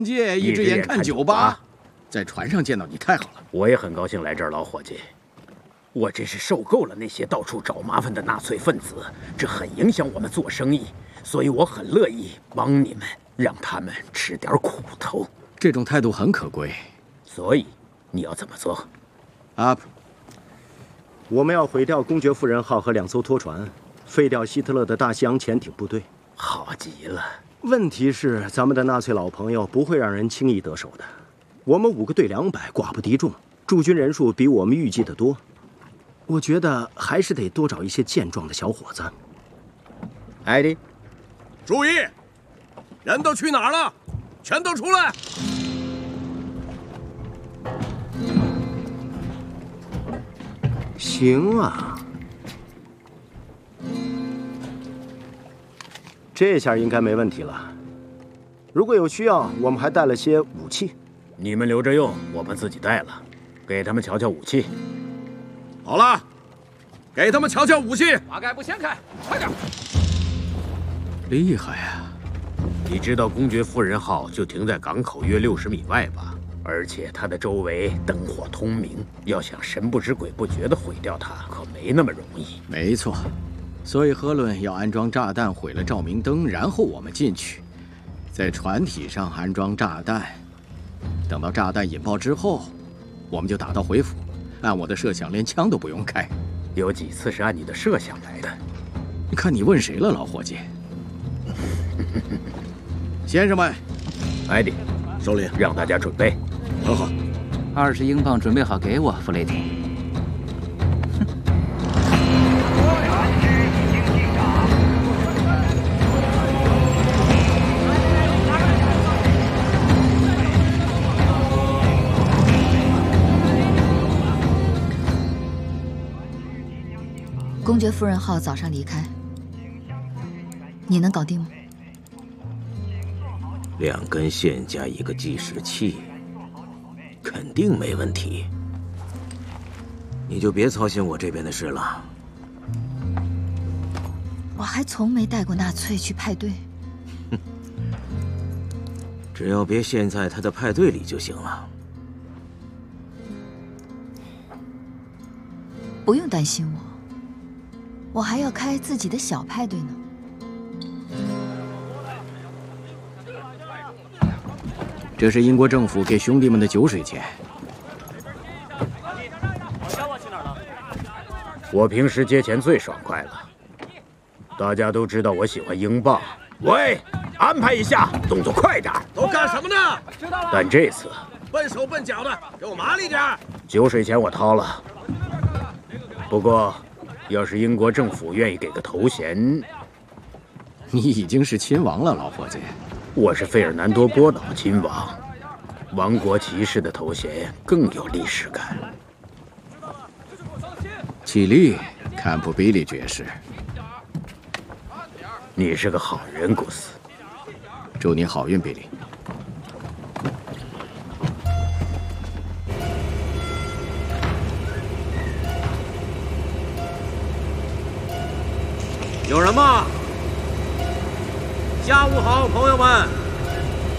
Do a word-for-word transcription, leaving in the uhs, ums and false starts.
界一只眼看九八，在船上见到你太好了。 我也很高兴来这儿，老伙计。我真是受够了那些到处找麻烦的纳粹分子，这很影响我们做生意，所以我很乐意帮你们，让他们吃点苦头。 这种态度很可贵。 所以你要怎么做？ 啊， 我们要毁掉公爵夫人号和两艘拖船，废掉希特勒的大西洋潜艇部队。 好极了。 问题是，咱们的纳粹老朋友不会让人轻易得手的。我们五个对两百，寡不敌众，驻军人数比我们预计的多。我觉得还是得多找一些健壮的小伙子。 艾迪， 注意，人都去哪儿了？全都出来！ 行啊，这下应该没问题了。如果有需要，我们还带了些武器。 你们留着用，我们自己带了。给他们瞧瞧武器。 好了，给他们瞧瞧武器。 把盖布掀开，快点！ 厉害呀！ 你知道公爵夫人号就停在港口约六十米外吧？而且它的周围灯火通明，要想神不知鬼不觉地毁掉它，可没那么容易。 没错，所以河伦要安装炸弹毁了照明灯，然后我们进去，在船体上安装炸弹。等到炸弹引爆之后，我们就打道回府。按我的设想，连枪都不用开。 有几次是按你的设想来的？ 看你问谁了，老伙计。先生们， 艾迪， 首领， 让大家准备。 很好。 二十英镑准备好给我，弗雷迪。 公爵夫人号早上离开，你能搞定吗？ 两根线加一个计时器，肯定没问题。你就别操心我这边的事了。 我还从没带过纳粹去派对。 哼，只要别陷在他的派对里就行了。 不用担心我，我还要开自己的小派对呢。 这是英国政府给兄弟们的酒水钱。 我平时接钱最爽快了，大家都知道我喜欢英镑。喂，安排一下，动作快点！ 都干什么呢？ 知道了。 但这次笨手笨脚的，给我麻利点！ 酒水钱我掏了，不过要是英国政府愿意给个头衔， 你已经是亲王了，老伙计。 我是费尔南多波岛亲王，王国骑士的头衔更有历史感。 起立，坎普比利爵士。 你是个好人，古斯。 祝你好运，比利。 有人吗？下午好，朋友们。